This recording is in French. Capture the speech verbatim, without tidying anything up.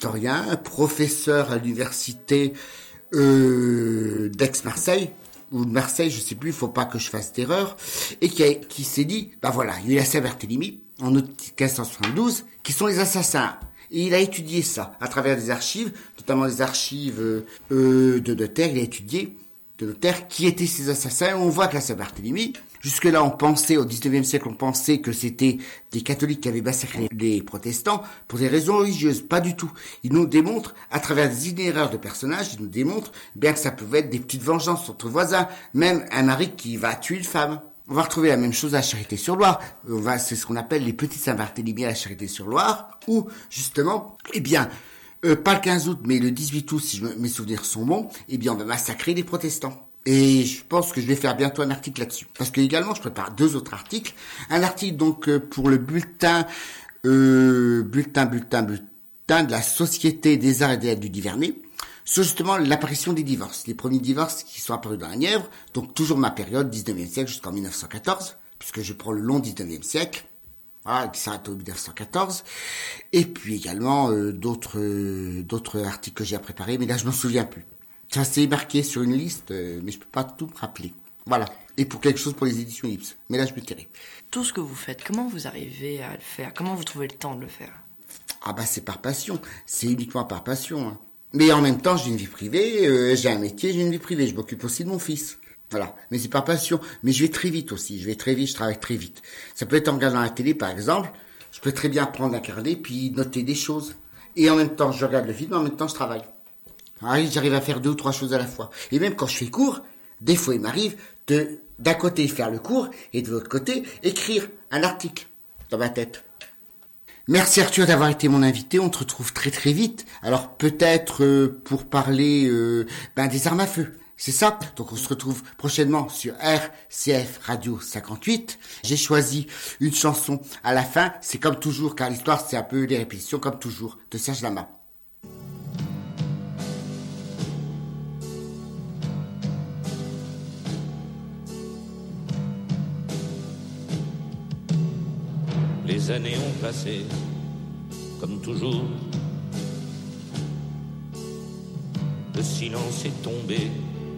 historien, professeur à l'université euh, d'Aix-Marseille, ou de Marseille, je sais plus, il faut pas que je fasse d'erreur, et qui, a, qui s'est dit, bah voilà, il y a eu la Saint-Barthélemy, en août quinze cent soixante-douze, qui sont les assassins. Et il a étudié ça, à travers des archives, notamment les archives euh, de notaires, il a étudié de notaires qui étaient ces assassins. On voit que la Saint-Barthélemy, jusque-là on pensait, au dix-neuvième siècle, on pensait que c'était des catholiques qui avaient massacré les protestants pour des raisons religieuses. Pas du tout. Il nous démontre, à travers des itinéraires de personnages, il nous démontre bien que ça pouvait être des petites vengeances entre voisins, même un mari qui va tuer une femme. On va retrouver la même chose à Charité-sur-Loire. On va, c'est ce qu'on appelle les petits Saint-Barthélemy à la Charité-sur-Loire, où, justement, eh bien, euh, pas le quinze août, mais le dix-huit août, si je me, mes souvenirs sont bons, eh bien, on va massacrer les protestants. Et je pense que je vais faire bientôt un article là-dessus. Parce que également, je prépare deux autres articles. Un article, donc, euh, pour le bulletin, euh, bulletin, bulletin, bulletin de la Société des Arts et des Lettres du Nivernais, sur justement l'apparition des divorces. Les premiers divorces qui sont apparus dans la Nièvre, donc toujours ma période, dix-neuvième siècle jusqu'en mille neuf cent quatorze, puisque je prends le long dix-neuvième siècle, voilà, qui s'arrête au mille neuf cent quatorze, et puis également euh, d'autres euh, d'autres articles que j'ai à préparer, mais là je m'en souviens plus. Ça s'est marqué sur une liste, euh, mais je peux pas tout me rappeler. Voilà. Et pour quelque chose pour les éditions Ips. Mais là je me tairai. Tout ce que vous faites, comment vous arrivez à le faire? Comment vous trouvez le temps de le faire? Ah bah c'est par passion, c'est uniquement par passion, hein. Mais en même temps, j'ai une vie privée, euh, j'ai un métier, j'ai une vie privée. Je m'occupe aussi de mon fils. Voilà. Mais c'est par passion. Mais je vais très vite aussi. Je vais très vite, je travaille très vite. Ça peut être en regardant la télé, par exemple. Je peux très bien prendre un carnet puis noter des choses. Et en même temps, je regarde le film, en même temps, je travaille. Ah, j'arrive à faire deux ou trois choses à la fois. Et même quand je fais cours, des fois, il m'arrive de, d'un côté, faire le cours et de l'autre côté, écrire un article dans ma tête. Merci Arthur d'avoir été mon invité, on te retrouve très très vite. Alors peut-être euh, pour parler euh, ben, des armes à feu, c'est ça. Donc on se retrouve prochainement sur R C F Radio cinquante-huit. J'ai choisi une chanson à la fin, c'est comme toujours, car l'histoire c'est un peu des répétitions comme toujours, de Serge Lama. Les années ont passé, comme toujours. Le silence est tombé